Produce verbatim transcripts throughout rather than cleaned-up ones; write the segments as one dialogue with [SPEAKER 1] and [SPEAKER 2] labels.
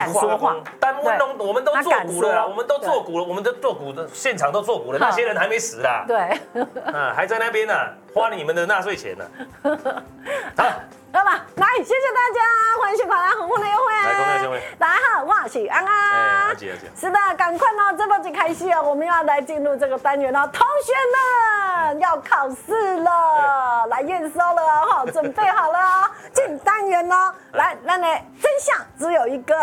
[SPEAKER 1] 敢说话，
[SPEAKER 2] 但我们都我们都做股了啦，我们都做股了，
[SPEAKER 1] 对
[SPEAKER 2] 我们都做股的现场都做股了，那些人还没死啦，
[SPEAKER 1] 对，
[SPEAKER 2] 啊，还在那边呢，花你们的纳税钱呢。好，
[SPEAKER 1] 好吧，来，谢谢大家，欢迎收看《红红的优惠》。
[SPEAKER 2] 来，红红的优惠。
[SPEAKER 1] 大家好，我是安安。
[SPEAKER 2] 哎，阿姐阿姐。
[SPEAKER 1] 是的，赶快哦，这波就开始了，我们要来进入这个单元了。同学们要考试了，来验收了哈，准备好了哦，进单元哦。来，那呢，真相只有一个。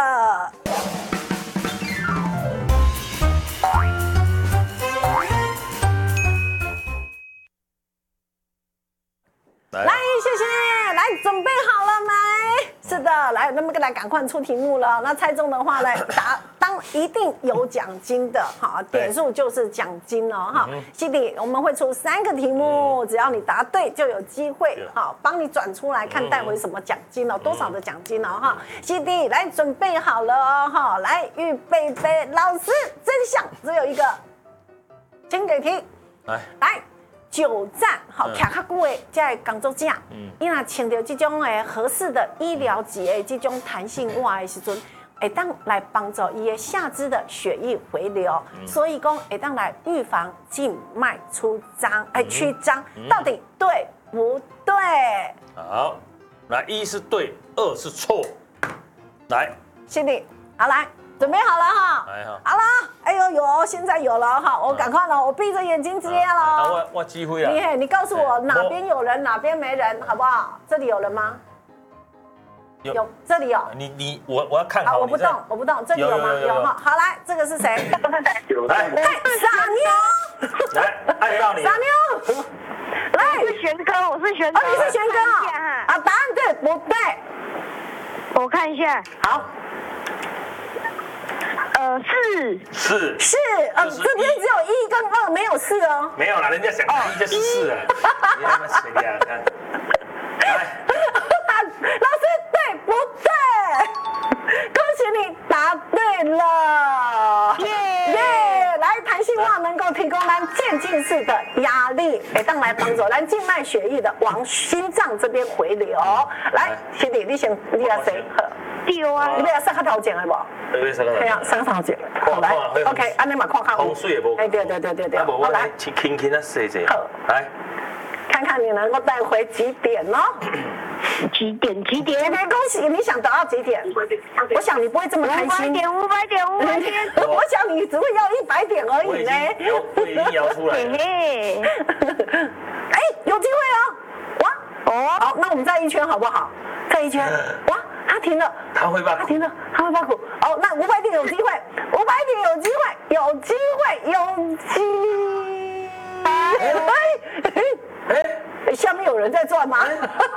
[SPEAKER 1] 来，谢谢，来准备好了没？是的，来，那么来赶快出题目了。那猜中的话呢，答当一定有奖金的，好，点数就是奖金哦，哈。弟弟，我们会出三个题目，只要你答对就有机会，好，帮你转出来看带回什么奖金哦，多少的奖金哦，哈。弟弟，来准备好了哦，哈，来预备备，老师真相只有一个，请给题，
[SPEAKER 2] 来，
[SPEAKER 1] 来。久站好，徛较久的才会工作者，伊若穿到这种诶合适的医疗级的这种弹性袜的时阵，会当来帮助伊的下肢的血液回流，所以讲会当来预防静脉出张，哎曲张，到底对不对？
[SPEAKER 2] 好，来，一是对，二是错，来，
[SPEAKER 1] 是的，好来。准备好了哈，好了，哎呦有，现在有了哈，我赶快了，我闭着眼睛接了。
[SPEAKER 2] 我我机会了。
[SPEAKER 1] 你你告诉我哪边有人，哪边没人，好不好？这里有人吗？有，这里有。
[SPEAKER 2] 你你我我要看好。
[SPEAKER 1] 我不动，我不动，这里有吗？有哈。好来，这个是谁？
[SPEAKER 2] 来，
[SPEAKER 1] 傻妞。
[SPEAKER 2] 来，按到你。
[SPEAKER 1] 傻妞。来，
[SPEAKER 3] 我是玄哥，我是玄哥。
[SPEAKER 1] 哦，你是玄哥啊？啊，答案对不对？
[SPEAKER 3] 我看一下。
[SPEAKER 1] 好。
[SPEAKER 3] 呃，是
[SPEAKER 2] 是
[SPEAKER 1] 是，呃，这边只有一跟二，没有四哦。
[SPEAKER 2] 没有啦，人家想一就是四了。你他妈谁呀？看，来，
[SPEAKER 1] 老师对不对？恭喜你答对了，耶耶！来，弹性袜能够提供咱渐进式的压力，会当来帮助咱静脉血液的往心脏这边回流。来，兄弟，你先，你要谁？
[SPEAKER 3] 丢啊！
[SPEAKER 1] 你要上个头前的不？
[SPEAKER 2] 对，上个头。
[SPEAKER 1] 对啊，上个头前。好来 ，OK， 安尼嘛看看。
[SPEAKER 2] 风水也无。
[SPEAKER 1] 哎，对对对对对。
[SPEAKER 2] 好来，轻轻轻啊，细细。
[SPEAKER 1] 好，
[SPEAKER 2] 来，
[SPEAKER 1] 看看你能够带回几点哦？
[SPEAKER 3] 几点？几点？
[SPEAKER 1] 姐姐，恭喜！你想得到几点？我想你不会这么开心。
[SPEAKER 3] 五百点，五百点，五百点。
[SPEAKER 1] 我想你只会要一百点而已呢。
[SPEAKER 2] 我已经摇出来了。
[SPEAKER 1] 哎，有机会哦！哇哦，好，那我们再一圈好不好？再一圈，哇，他停了。
[SPEAKER 2] 他会把
[SPEAKER 1] 他停了，他会发苦。哦，那五百点有机会，五百点有机会，有机会，有机。哎哎，下面有人在转吗？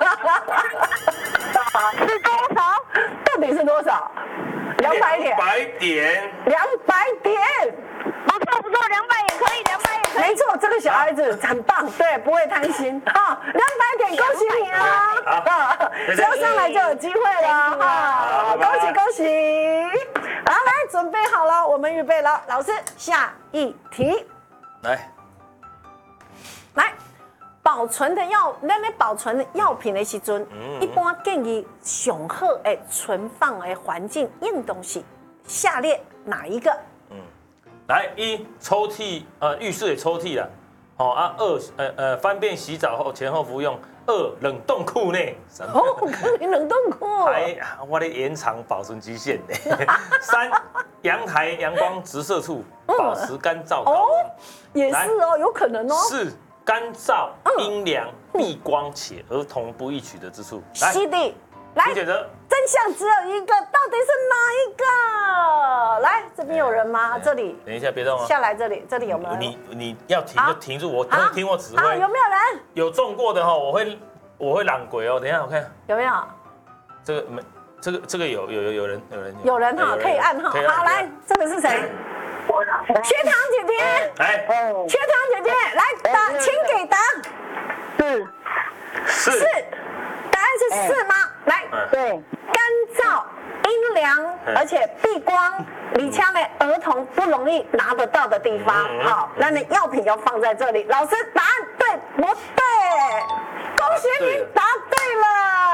[SPEAKER 3] 是多少？
[SPEAKER 1] 到底是多少？两百点。
[SPEAKER 2] 两百点。
[SPEAKER 1] 两百点。
[SPEAKER 3] 不错不错，两百也可以，两百也可以。
[SPEAKER 1] 没错，这个小孩子很棒，对，不会贪心。好，两百点，恭喜你啊！只要上来就有机会了啊！恭喜恭喜！好，来，准备好了，我们预备了，老师下一题。
[SPEAKER 2] 来，
[SPEAKER 1] 来。保存的药，咱咧保存药品的时阵，一般建议上好的存放的环境应当是下列哪一个？
[SPEAKER 2] 嗯，来一抽屉，呃，浴室的抽屉啦，好啊。二，呃呃，方便洗澡后前后服用。二，冷冻库内。
[SPEAKER 1] 哦，可以冷冻库。
[SPEAKER 2] 还我的延长保存期限呢。三，阳台阳光直射处，保持干燥。
[SPEAKER 1] 哦，也是哦，有可能哦。
[SPEAKER 2] 四。干燥、阴凉、避光且儿童不宜取得之处。
[SPEAKER 1] 来，是的，来，
[SPEAKER 2] 你选择。
[SPEAKER 1] 真相只有一个，到底是哪一个？来，这边有人吗？这里。
[SPEAKER 2] 等一下，别动哦。
[SPEAKER 1] 下来这里，这里有没有？
[SPEAKER 2] 你你要停就停住，我听听我指挥。
[SPEAKER 1] 好，有没有人？
[SPEAKER 2] 有中过的哈，我会我会朗鬼哦。等一下我看
[SPEAKER 1] 有没有。
[SPEAKER 2] 这个没，这个这个有有有有人有人
[SPEAKER 1] 有人哈，可以按哈。好，来，这个是谁？缺糖姐姐，
[SPEAKER 2] 来，
[SPEAKER 1] 缺糖姐姐，来答，请给答。
[SPEAKER 3] 是
[SPEAKER 2] 是
[SPEAKER 1] 是，答案是是吗？来，
[SPEAKER 3] 对，
[SPEAKER 1] 干燥、阴凉，而且避光，李枪的儿童不容易拿得到的地方。好，那你药品要放在这里。老师，答案对不对？恭喜你答对了。